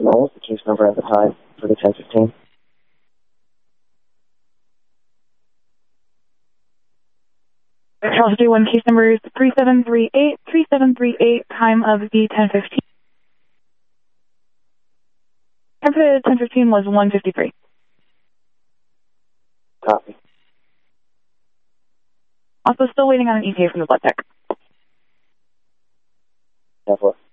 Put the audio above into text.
what was the case number at the time for the 1015? Charles J1, case number is 3738, time of the 1015. Time for the 1015 was 1:53. Copy. Also still waiting on an ETA from the blood tech. Have what?